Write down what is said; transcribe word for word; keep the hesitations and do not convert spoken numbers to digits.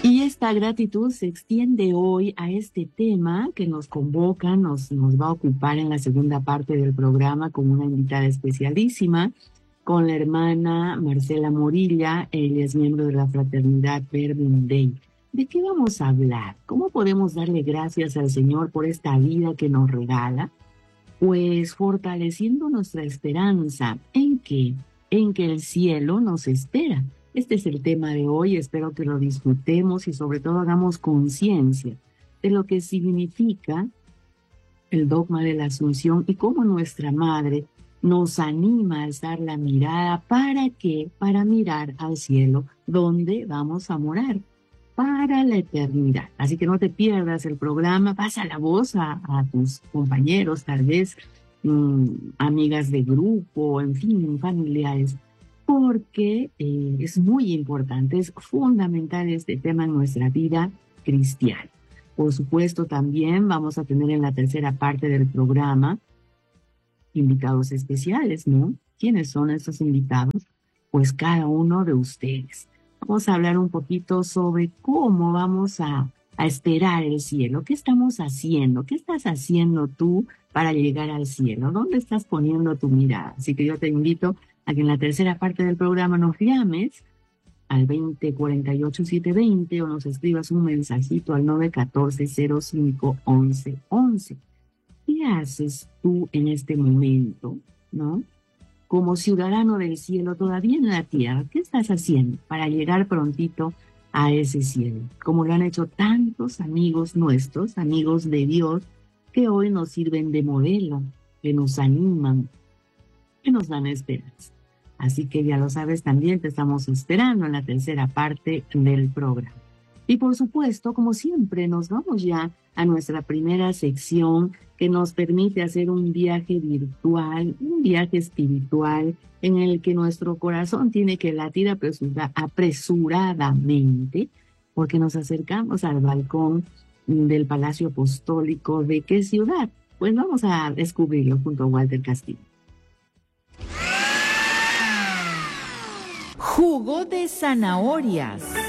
Y esta gratitud se extiende hoy a este tema que nos convoca, nos, nos va a ocupar en la segunda parte del programa con una invitada especialísima, con la hermana Marcela Morilla. Ella es miembro de la fraternidad Verbum Dei. ¿De qué vamos a hablar? ¿Cómo podemos darle gracias al Señor por esta vida que nos regala? Pues fortaleciendo nuestra esperanza. ¿En qué? En que el cielo nos espera. Este es el tema de hoy, espero que lo disfrutemos y sobre todo hagamos conciencia de lo que significa el dogma de la Asunción y cómo nuestra Madre nos anima a alzar la mirada. ¿Para qué? Para mirar al cielo, donde vamos a morar para la eternidad. Así que no te pierdas el programa, pasa la voz a, a tus compañeros, tal vez mmm, amigas de grupo, en fin, familiares, porque eh, es muy importante, es fundamental este tema en nuestra vida cristiana. Por supuesto, también vamos a tener en la tercera parte del programa invitados especiales, ¿no? ¿Quiénes son esos invitados? Pues cada uno de ustedes. Vamos a hablar un poquito sobre cómo vamos a, a esperar el cielo. ¿Qué estamos haciendo? ¿Qué estás haciendo tú para llegar al cielo? ¿Dónde estás poniendo tu mirada? Así que yo te invito a que en la tercera parte del programa nos llames al veinte cuarenta y ocho setecientos veinte o nos escribas un mensajito al nueve uno cuatro cero cinco once once. ¿Qué haces tú en este momento, no? Como ciudadano del cielo, todavía en la tierra, ¿qué estás haciendo para llegar prontito a ese cielo? Como lo han hecho tantos amigos nuestros, amigos de Dios, que hoy nos sirven de modelo, que nos animan, que nos dan esperanza. Así que ya lo sabes, también te estamos esperando en la tercera parte del programa. Y por supuesto, como siempre, nos vamos ya a nuestra primera sección que nos permite hacer un viaje virtual, un viaje espiritual en el que nuestro corazón tiene que latir apresura, apresuradamente, porque nos acercamos al balcón del Palacio Apostólico. ¿De qué ciudad? Pues vamos a descubrirlo junto a Walter Castillo. Jugo de zanahorias.